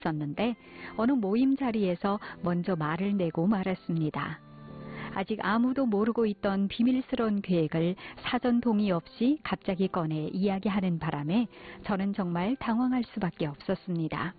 있었는데 어느 모임 자리에서 먼저 말을 내고 말았습니다. 아직 아무도 모르고 있던 비밀스러운 계획을 사전 동의 없이 갑자기 꺼내 이야기하는 바람에 저는 정말 당황할 수밖에 없었습니다.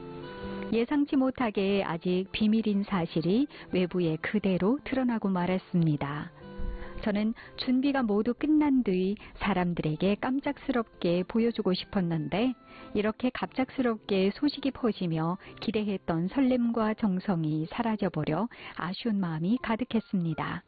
예상치 못하게 아직 비밀인 사실이 외부에 그대로 드러나고 말았습니다. 저는 준비가 모두 끝난 뒤 사람들에게 깜짝스럽게 보여주고 싶었는데 이렇게 갑작스럽게 소식이 퍼지며 기대했던 설렘과 정성이 사라져버려 아쉬운 마음이 가득했습니다.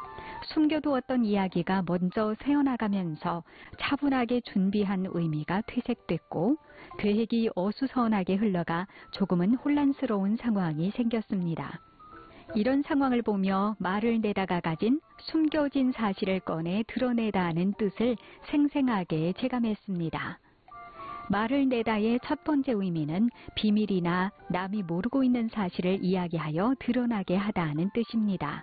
숨겨두었던 이야기가 먼저 새어나가면서 차분하게 준비한 의미가 퇴색됐고 계획이 어수선하게 흘러가 조금은 혼란스러운 상황이 생겼습니다. 이런 상황을 보며 말을 내다가 가진 숨겨진 사실을 꺼내 드러내다는 뜻을 생생하게 체감했습니다. 말을 내다의 첫 번째 의미는 비밀이나 남이 모르고 있는 사실을 이야기하여 드러나게 하다는 뜻입니다.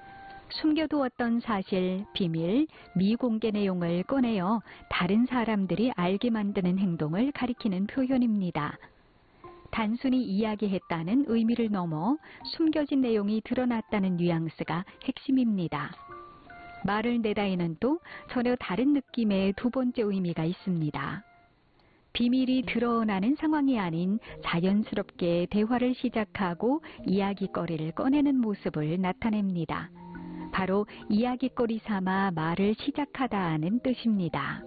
숨겨두었던 사실, 비밀, 미공개 내용을 꺼내어 다른 사람들이 알게 만드는 행동을 가리키는 표현입니다. 단순히 이야기했다는 의미를 넘어 숨겨진 내용이 드러났다는 뉘앙스가 핵심입니다. 말을 내다에는 또 전혀 다른 느낌의 두 번째 의미가 있습니다. 비밀이 드러나는 상황이 아닌 자연스럽게 대화를 시작하고 이야기거리를 꺼내는 모습을 나타냅니다. 바로 이야기거리 삼아 말을 시작하다는 뜻입니다.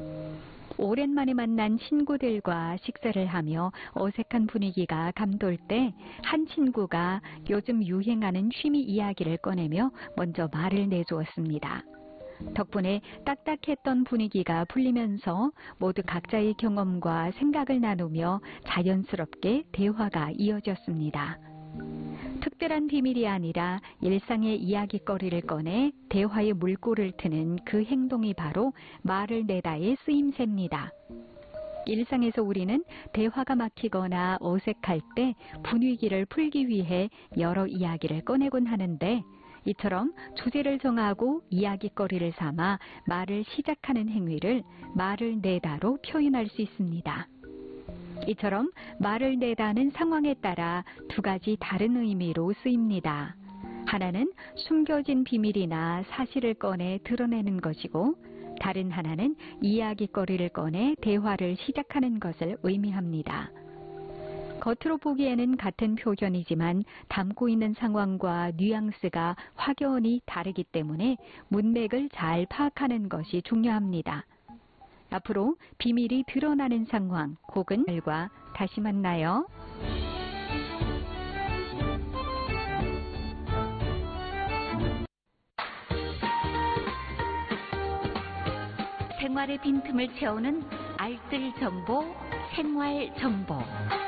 오랜만에 만난 친구들과 식사를 하며 어색한 분위기가 감돌 때 한 친구가 요즘 유행하는 취미 이야기를 꺼내며 먼저 말을 내주었습니다. 덕분에 딱딱했던 분위기가 풀리면서 모두 각자의 경험과 생각을 나누며 자연스럽게 대화가 이어졌습니다. 특별한 비밀이 아니라 일상의 이야기거리를 꺼내 대화의 물꼬를 트는 그 행동이 바로 말을 내다의 쓰임새입니다. 일상에서 우리는 대화가 막히거나 어색할 때 분위기를 풀기 위해 여러 이야기를 꺼내곤 하는데 이처럼 주제를 정하고 이야기거리를 삼아 말을 시작하는 행위를 말을 내다로 표현할 수 있습니다. 이처럼 말을 내다는 상황에 따라 두 가지 다른 의미로 쓰입니다. 하나는 숨겨진 비밀이나 사실을 꺼내 드러내는 것이고 다른 하나는 이야기거리를 꺼내 대화를 시작하는 것을 의미합니다. 겉으로 보기에는 같은 표현이지만 담고 있는 상황과 뉘앙스가 확연히 다르기 때문에 문맥을 잘 파악하는 것이 중요합니다. 앞으로 비밀이 드러나는 상황 혹은 말과 다시 만나요. 생활의 빈틈을 채우는 알뜰 정보, 생활 정보.